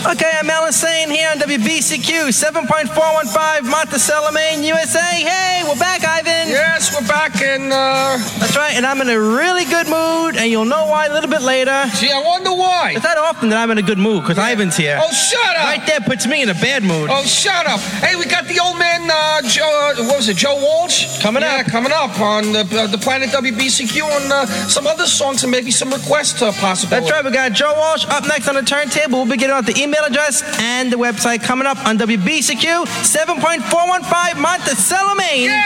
Okay, I'm Alan Sane here on WBCQ 7.415 Monticello, Maine, USA. Hey, we're back, Ivan. Yes, we're back, and That's right, and I'm in a really good mood, and you'll know why a little bit later. gee, I wonder why. It's not often that I'm in a good mood, because Ivan's here. Oh, shut up. Right there puts me in a bad mood. Oh, shut up. Hey, we got the old man, Joe Walsh? Coming up. Coming up on the Planet WBCQ, and some other songs and maybe some request possibilities. That's right, we got Joe Walsh up next on the turntable. We'll be getting out the email address and the website coming up on WBCQ 7.415 Monticello, Maine. Yeah.